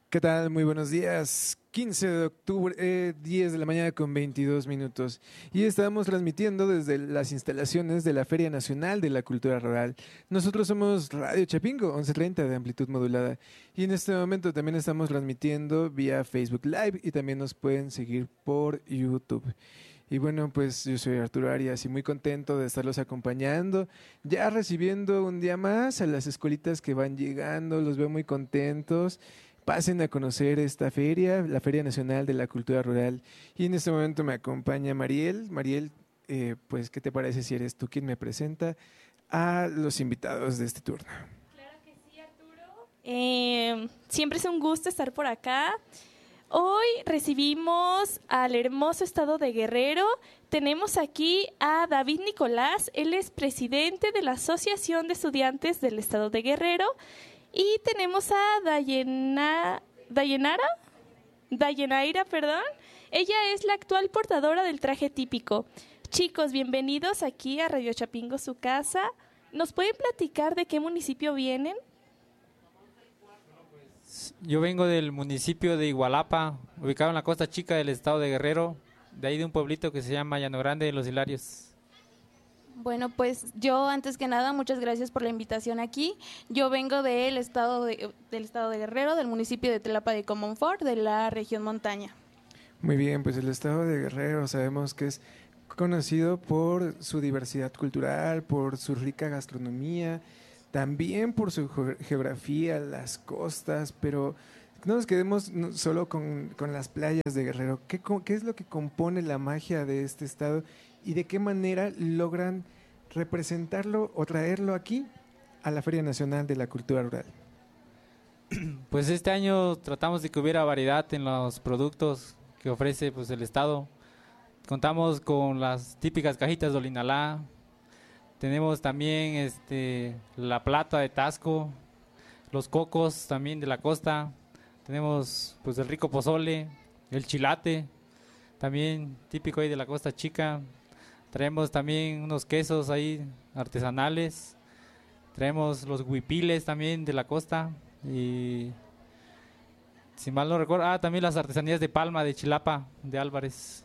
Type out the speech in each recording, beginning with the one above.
¿Qué tal? Muy buenos días. 15 de octubre, 10 de la mañana con 22 minutos. Y estamos transmitiendo desde las instalaciones de la Feria Nacional de la Cultura Rural. Nosotros somos Radio Chapingo, 1130 de amplitud modulada. Y en este momento también estamos transmitiendo vía Facebook Live y también nos pueden seguir por YouTube. Y bueno, pues yo soy Arturo Arias y muy contento de estarlos acompañando, ya recibiendo un día más a las escuelitas que van llegando, los veo muy contentos. Pasen a conocer esta feria, la Feria Nacional de la Cultura Rural. Y en este momento me acompaña Mariel. Mariel, pues, ¿qué te parece si eres tú quien me presenta a los invitados de este turno? Claro que sí, Arturo. Siempre es un gusto estar por acá. Hoy recibimos al hermoso estado de Guerrero. Tenemos aquí a David Nicolás. Él es presidente de la Asociación de Estudiantes del Estado de Guerrero. Y tenemos a Dayenaira, perdón. Ella es la actual portadora del traje típico. Chicos, bienvenidos aquí a Radio Chapingo, su casa. ¿Nos pueden platicar de qué municipio vienen? Yo vengo del municipio de Igualapa, ubicado en la costa chica del estado de Guerrero, de ahí de un pueblito que se llama Llano Grande de los Hilarios. Bueno, pues yo antes que nada, muchas gracias por la invitación aquí. Yo vengo del estado de Guerrero, del municipio de Tlapa de Comonfort, de la región montaña. Muy bien, pues el estado de Guerrero sabemos que es conocido por su diversidad cultural, por su rica gastronomía, también por su geografía, las costas, pero no nos quedemos solo con las playas de Guerrero. ¿Qué es lo que compone la magia de este estado y de qué manera logran representarlo o traerlo aquí a la Feria Nacional de la Cultura Rural? Pues este año tratamos de que hubiera variedad en los productos que ofrece pues el estado. Contamos con las típicas cajitas de Olinalá. Tenemos también la plata de Tasco, los cocos también de la costa. Tenemos pues el rico pozole, el chilate, también típico ahí de la costa chica. Traemos también unos quesos ahí artesanales. Traemos los huipiles también de la costa. Y si mal no recuerdo, también las artesanías de palma de Chilapa, de Álvarez.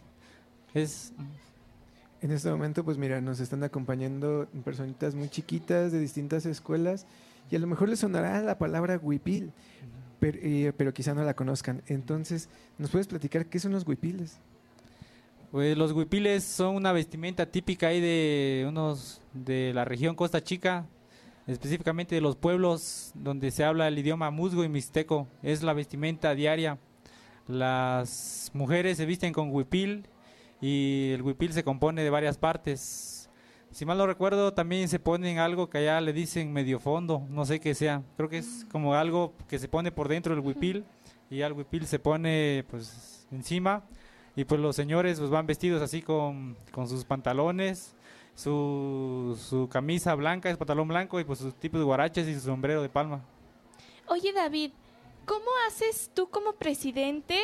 En este momento, pues mira, nos están acompañando personitas muy chiquitas de distintas escuelas y a lo mejor les sonará la palabra huipil, pero quizá no la conozcan. Entonces, ¿nos puedes platicar qué son los huipiles? Pues los huipiles son una vestimenta típica ahí de la región Costa Chica, específicamente de los pueblos donde se habla el idioma musgo y mixteco. Es la vestimenta diaria. Las mujeres se visten con huipil y el huipil se compone de varias partes. Si mal no recuerdo, también se ponen algo que allá le dicen medio fondo, no sé qué sea. Creo que es como algo que se pone por dentro del huipil y al huipil se pone pues encima. Y pues los señores pues van vestidos así con sus pantalones, su camisa blanca, es pantalón blanco y pues sus tipos de guaraches y su sombrero de palma. Oye, David, ¿cómo haces tú como presidente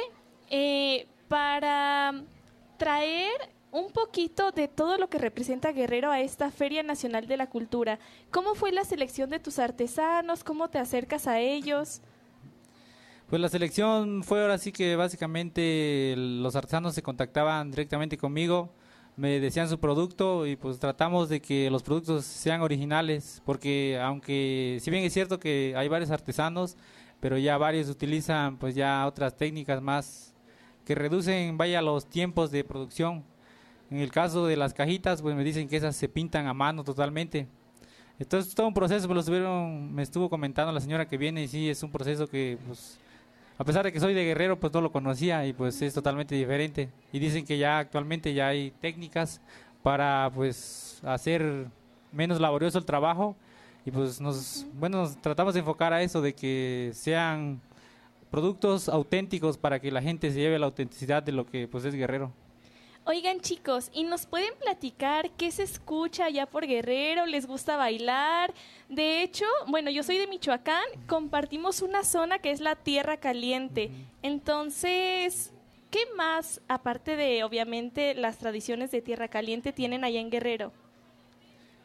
para traer un poquito de todo lo que representa Guerrero a esta Feria Nacional de la Cultura? ¿Cómo fue la selección de tus artesanos? ¿Cómo te acercas a ellos? Pues la selección fue ahora sí que básicamente los artesanos se contactaban directamente conmigo, me decían su producto y pues tratamos de que los productos sean originales, porque aunque si bien es cierto que hay varios artesanos, pero ya varios utilizan pues ya otras técnicas más que reducen los tiempos de producción. En el caso de las cajitas pues me dicen que esas se pintan a mano totalmente. Entonces todo un proceso, pues me estuvo comentando la señora que viene y sí es un proceso que pues a pesar de que soy de Guerrero, pues no lo conocía y pues es totalmente diferente. Y dicen que ya actualmente ya hay técnicas para pues hacer menos laborioso el trabajo y pues nos tratamos de enfocar a eso de que sean productos auténticos para que la gente se lleve la autenticidad de lo que pues es Guerrero. Oigan, chicos, ¿y nos pueden platicar qué se escucha allá por Guerrero? ¿Les gusta bailar? De hecho, bueno, yo soy de Michoacán, compartimos una zona que es la Tierra Caliente. Entonces, ¿qué más, aparte de, obviamente, las tradiciones de Tierra Caliente, tienen allá en Guerrero?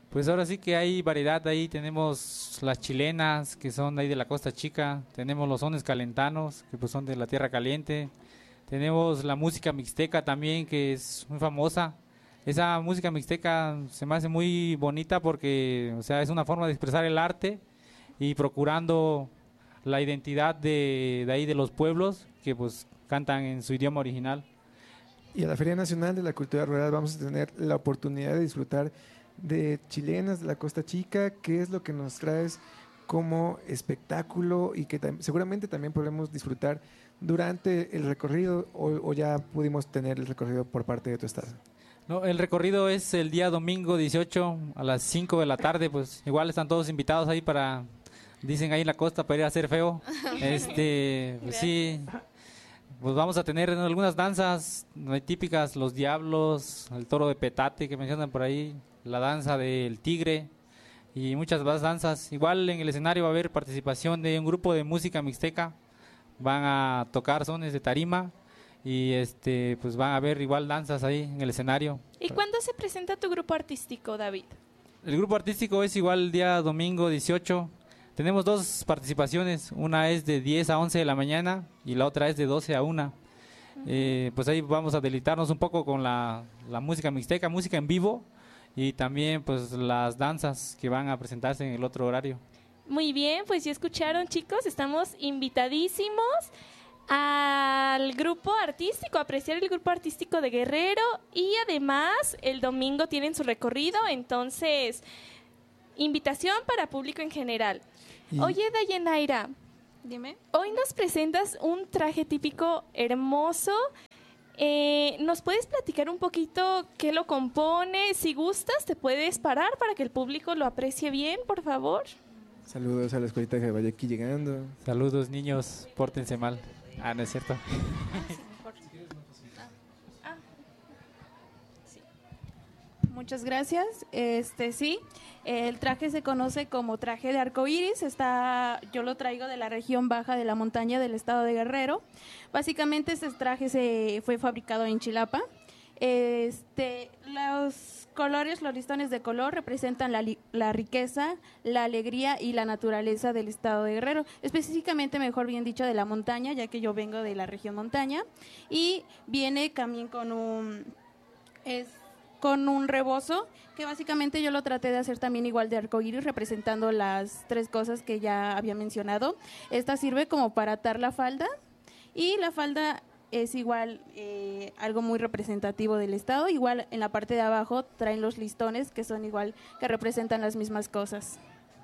Pues ahora sí que hay variedad, ahí tenemos las chilenas, que son de ahí de la Costa Chica, tenemos los sones calentanos, que pues son de la Tierra Caliente, tenemos la música mixteca también, que es muy famosa. Esa música mixteca se me hace muy bonita porque, o sea, es una forma de expresar el arte y procurando la identidad de ahí de los pueblos que pues cantan en su idioma original. Y a la Feria Nacional de la Cultura Rural vamos a tener la oportunidad de disfrutar de chilenas de la Costa Chica, que es lo que nos traes como espectáculo y que seguramente también podremos disfrutar durante el recorrido o ya pudimos tener el recorrido por parte de tu estado. No, el recorrido es el día domingo 18 a las 5 de la tarde, pues igual están todos invitados ahí para, dicen ahí en la costa, para ir a hacer feo. Pues sí, pues vamos a tener algunas danzas típicas, los diablos, el toro de petate que mencionan por ahí, la danza del tigre y muchas más danzas. Igual en el escenario va a haber participación de un grupo de música mixteca, van a tocar sones de tarima. Y pues van a haber igual danzas ahí en el escenario. ¿Y cuándo se presenta tu grupo artístico, David? El grupo artístico es igual el día domingo 18. Tenemos dos participaciones, una es de 10 a 11 de la mañana y la otra es de 12 a 1. Pues ahí vamos a deleitarnos un poco con la música mixteca, música en vivo y también pues las danzas que van a presentarse en el otro horario. Muy bien, pues ya escucharon, chicos, estamos invitadísimos al grupo artístico, apreciar el grupo artístico de Guerrero y además el domingo tienen su recorrido, entonces invitación para público en general. Oye, Dayenaira, Dime. hoy nos presentas un traje típico hermoso. ¿Nos puedes platicar un poquito qué lo compone? Si gustas, te puedes parar para que el público lo aprecie bien, por favor. Saludos a la escuelita que vaya aquí llegando. Saludos niños, pórtense mal. Ah, no es cierto. Muchas gracias. Sí, el traje se conoce como traje de arco iris. Yo lo traigo de la región baja de la montaña del estado de Guerrero. Básicamente este traje se fue fabricado en Chilapa. Los colores, los listones de color representan la riqueza, la alegría y la naturaleza del estado de Guerrero, específicamente, mejor bien dicho, de la montaña, ya que yo vengo de la región montaña, y viene también con un rebozo, que básicamente yo lo traté de hacer también igual de arcoíris, representando las tres cosas que ya había mencionado. Esta sirve como para atar la falda, y la falda es igual algo muy representativo del estado. Igual en la parte de abajo traen los listones que son igual, que representan las mismas cosas.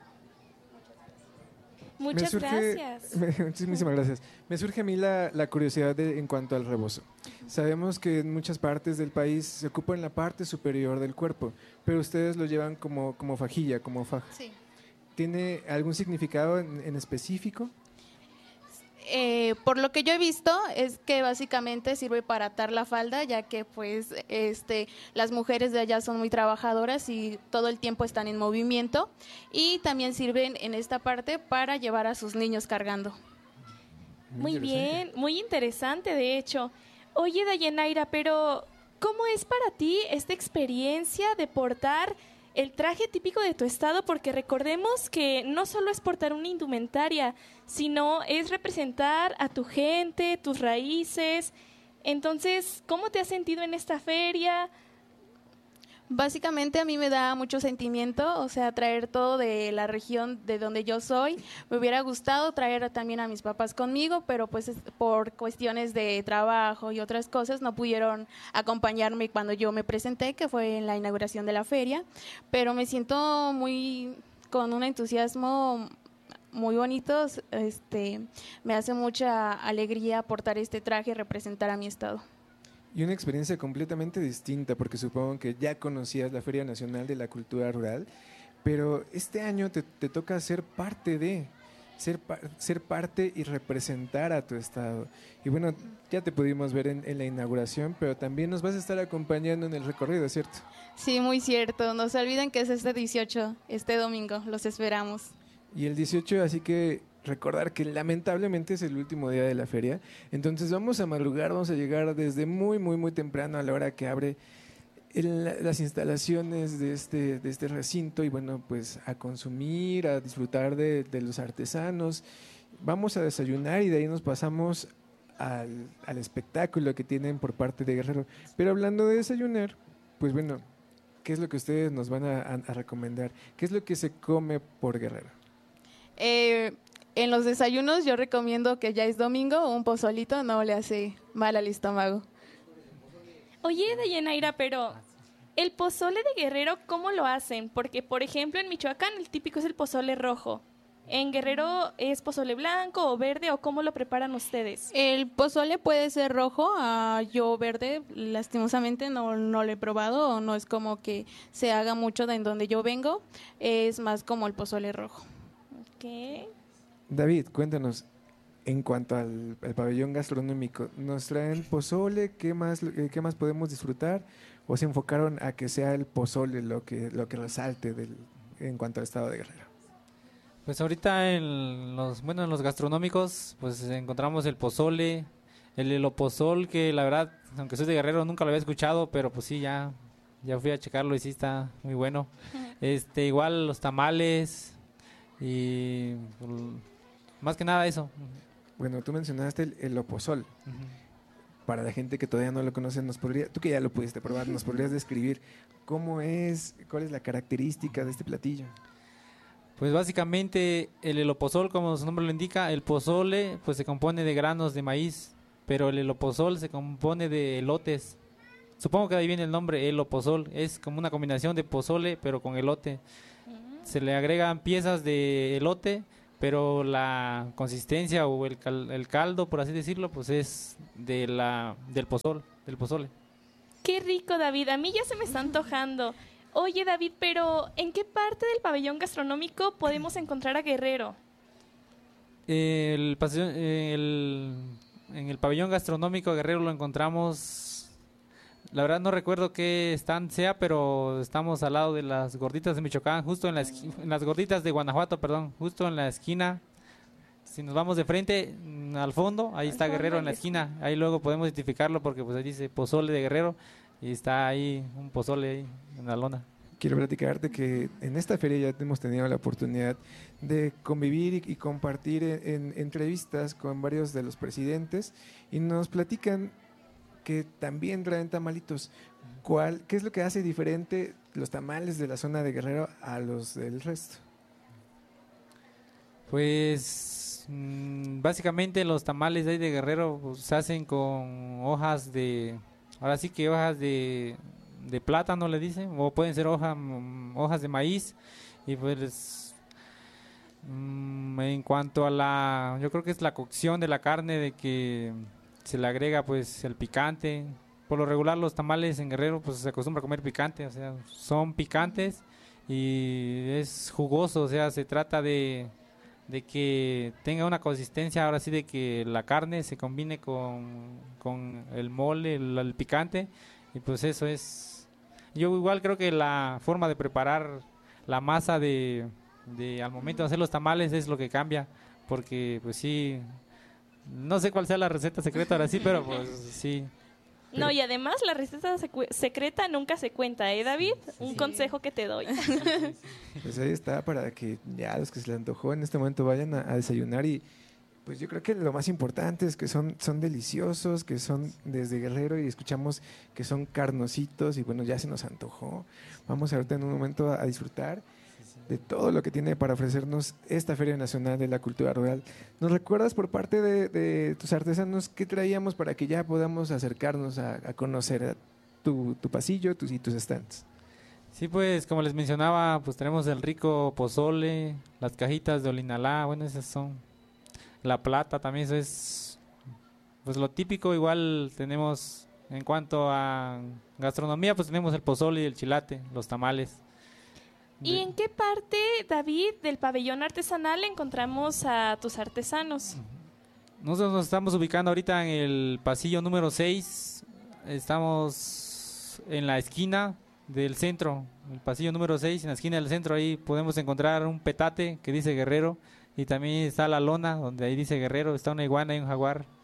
Muchas gracias. Muchísimas gracias. Me surge a mí la curiosidad en cuanto al rebozo. Sabemos que en muchas partes del país se ocupa en la parte superior del cuerpo, pero ustedes lo llevan como fajilla, como faja. Sí. ¿Tiene algún significado en específico? Por lo que yo he visto es que básicamente sirve para atar la falda, ya que pues las mujeres de allá son muy trabajadoras y todo el tiempo están en movimiento, y también sirven en esta parte para llevar a sus niños cargando. Muy bien, muy interesante de hecho. Oye, Dayenaira, pero ¿cómo es para ti esta experiencia de portar el traje típico de tu estado? Porque recordemos que no solo es portar una indumentaria, sino es representar a tu gente, tus raíces. Entonces, ¿cómo te has sentido en esta feria? Básicamente a mí me da mucho sentimiento, o sea, traer todo de la región de donde yo soy. Me hubiera gustado traer también a mis papás conmigo, pero pues por cuestiones de trabajo y otras cosas no pudieron acompañarme cuando yo me presenté, que fue en la inauguración de la feria. Pero me siento con un entusiasmo muy bonito. Me hace mucha alegría portar este traje y representar a mi estado. Y una experiencia completamente distinta, porque supongo que ya conocías la Feria Nacional de la Cultura Rural, pero este año te toca ser parte ser parte y representar a tu estado. Y bueno, ya te pudimos ver en la inauguración, pero también nos vas a estar acompañando en el recorrido, ¿cierto? Sí, muy cierto. No se olviden que es este 18, este domingo. Los esperamos. Y el 18, así que recordar que lamentablemente es el último día de la feria, entonces vamos a madrugar, vamos a llegar desde muy, muy, muy temprano a la hora que abre las instalaciones de este recinto y bueno, pues a consumir, a disfrutar de los artesanos. Vamos a desayunar y de ahí nos pasamos al espectáculo que tienen por parte de Guerrero. Pero hablando de desayunar, pues bueno, ¿qué es lo que ustedes nos van a recomendar? ¿Qué es lo que se come por Guerrero? En los desayunos yo recomiendo que ya es domingo, un pozolito no le hace mal al estómago. Oye, Dayenaira, pero el pozole de Guerrero, ¿cómo lo hacen? Porque, por ejemplo, en Michoacán el típico es el pozole rojo. ¿En Guerrero es pozole blanco o verde o cómo lo preparan ustedes? El pozole puede ser rojo, yo verde, lastimosamente no lo he probado, no es como que se haga mucho de en donde yo vengo, es más como el pozole rojo. Ok. David, cuéntanos, en cuanto al pabellón gastronómico, ¿nos traen pozole? ¿Qué más podemos disfrutar? ¿O se enfocaron a que sea el pozole lo que resalte en cuanto al estado de Guerrero? Pues ahorita en los gastronómicos, pues encontramos el pozole, el elopozol, que la verdad, aunque soy de Guerrero, nunca lo había escuchado, pero pues sí, ya fui a checarlo y sí está muy bueno. Igual los tamales y más que nada eso. Bueno, tú mencionaste el elopozol. Para la gente que todavía no lo conoce, tú que ya lo pudiste probar, ¿nos podrías describir cómo es, cuál es la característica de este platillo? Pues básicamente el elopozol, como su nombre lo indica, el pozole pues se compone de granos de maíz, pero el elopozol se compone de elotes. Supongo que de ahí viene el nombre elopozol, es como una combinación de pozole pero con elote. Se le agregan piezas de elote, pero la consistencia o el caldo, por así decirlo, pues es del pozole. Qué rico, David. A mí ya se me está antojando. Oye, David, pero ¿en qué parte del pabellón gastronómico podemos encontrar a Guerrero? En el pabellón gastronómico Guerrero lo encontramos, la verdad no recuerdo qué stand sea, pero estamos al lado de las gorditas de Michoacán, justo en las gorditas de Guanajuato, perdón, justo en la esquina. Si nos vamos de frente, al fondo, ahí está Guerrero en la esquina. Ahí luego podemos identificarlo porque pues ahí dice pozole de Guerrero y está ahí un pozole ahí en la lona. Quiero platicarte que en esta feria ya hemos tenido la oportunidad de convivir y compartir en entrevistas con varios de los presidentes y nos platican que también traen tamalitos. ¿Qué es lo que hace diferente los tamales de la zona de Guerrero a los del resto? Pues básicamente los tamales de ahí de Guerrero pues, se hacen con hojas de plátano le dicen, o pueden ser hojas de maíz y pues en cuanto a yo creo que es la cocción de la carne, de que se le agrega pues el picante. Por lo regular los tamales en Guerrero pues se acostumbra a comer picante, o sea, son picantes y es jugoso, o sea, se trata de que tenga una consistencia, ahora sí, de que la carne se combine con el mole, el picante, y pues eso es. Yo igual creo que la forma de preparar la masa de al momento de hacer los tamales es lo que cambia, porque pues sí, no sé cuál sea la receta secreta ahora sí, pero pues sí. No, y además la receta secreta nunca se cuenta, ¿eh, David? Un consejo que te doy. Pues ahí está, para que ya los que se les antojó en este momento vayan a desayunar y pues yo creo que lo más importante es que son deliciosos, que son desde Guerrero y escuchamos que son carnositos y bueno, ya se nos antojó. Vamos ahorita en un momento a disfrutar de todo lo que tiene para ofrecernos esta Feria Nacional de la Cultura Rural. ¿Nos recuerdas por parte de tus artesanos qué traíamos para que ya podamos acercarnos a conocer tu pasillo y tus stands? Sí, pues como les mencionaba, pues tenemos el rico pozole, las cajitas de Olinalá, bueno, esas son. La plata también, eso es pues lo típico. Igual tenemos en cuanto a gastronomía, pues tenemos el pozole y el chilate, los tamales. ¿Y en qué parte, David, del pabellón artesanal encontramos a tus artesanos? Nosotros nos estamos ubicando ahorita en el pasillo número 6, estamos en la esquina del centro, el pasillo número 6, en la esquina del centro, ahí podemos encontrar un petate que dice Guerrero, y también está la lona, donde ahí dice Guerrero, está una iguana y un jaguar,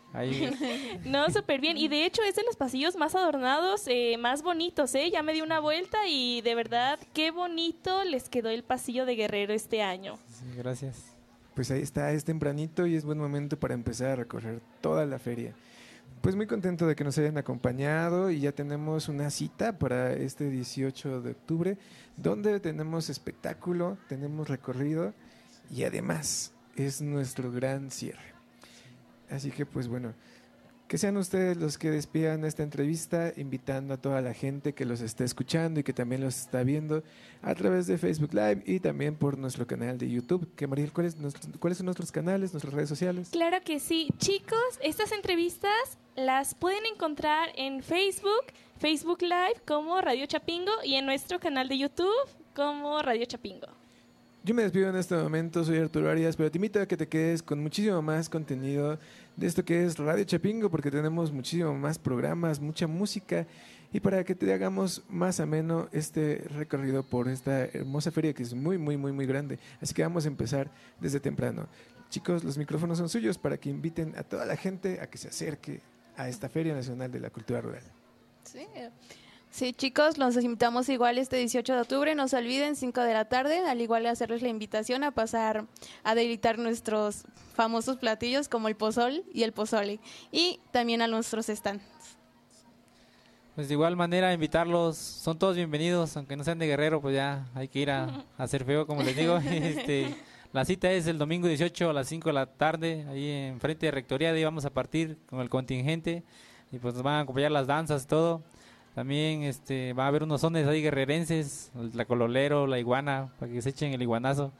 Ahí. No, súper bien. Y de hecho es de los pasillos más adornados, más bonitos, ¿eh? Ya me di una vuelta y de verdad, qué bonito les quedó el pasillo de Guerrero este año. Sí, gracias. Pues ahí está, es tempranito y es buen momento para empezar a recorrer toda la feria. Pues muy contento de que nos hayan acompañado y ya tenemos una cita para este 18 de octubre, donde tenemos espectáculo, tenemos recorrido y además es nuestro gran cierre. Así que pues bueno, que sean ustedes los que despidan esta entrevista, invitando a toda la gente que los esté escuchando y que también los está viendo a través de Facebook Live y también por nuestro canal de YouTube. Que Mariel, ¿cuáles son nuestros canales, nuestras redes sociales? Claro que sí. Chicos, estas entrevistas las pueden encontrar en Facebook Live como Radio Chapingo y en nuestro canal de YouTube como Radio Chapingo. Yo me despido en este momento, soy Arturo Arias, pero te invito a que te quedes con muchísimo más contenido de esto que es Radio Chapingo, porque tenemos muchísimo más programas, mucha música, y para que te hagamos más ameno este recorrido por esta hermosa feria que es muy, muy, muy, muy grande. Así que vamos a empezar desde temprano. Chicos, los micrófonos son suyos para que inviten a toda la gente a que se acerque a esta Feria Nacional de la Cultura Rural. Sí, chicos, los invitamos igual este 18 de octubre, no se olviden, 5 de la tarde, al igual hacerles la invitación a pasar a deleitar nuestros famosos platillos como el pozol y el pozole, y también a nuestros stands. Pues de igual manera invitarlos, son todos bienvenidos, aunque no sean de Guerrero, pues ya hay que ir a hacer feo, como les digo. La cita es el domingo 18 a las 5 de la tarde, ahí en frente de Rectoría, de ahí vamos a partir con el contingente, y pues nos van a acompañar las danzas y todo. También va a haber unos sones ahí guerrerenses, el tlacololero, la iguana, para que se echen el iguanazo.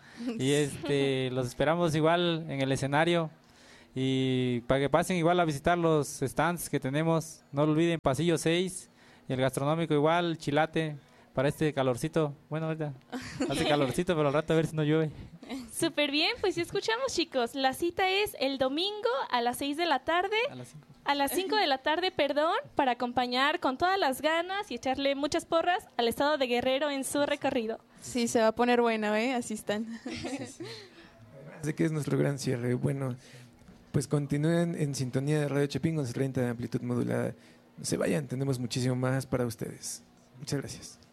Y los esperamos igual en el escenario. Y para que pasen igual a visitar los stands que tenemos. No lo olviden, Pasillo 6, y el gastronómico igual, Chilate, para este calorcito. Bueno, ahorita hace calorcito, pero al rato a ver si no llueve. Súper bien, pues ya escuchamos, chicos. La cita es el domingo a las 6 de la tarde. A las 5 de la tarde, para acompañar con todas las ganas y echarle muchas porras al estado de Guerrero en su recorrido. Sí, se va a poner bueno, así están. Así que es nuestro gran cierre. Bueno, pues continúen en sintonía de Radio Chapingo, 30 de amplitud modulada. No se vayan, tenemos muchísimo más para ustedes. Muchas gracias.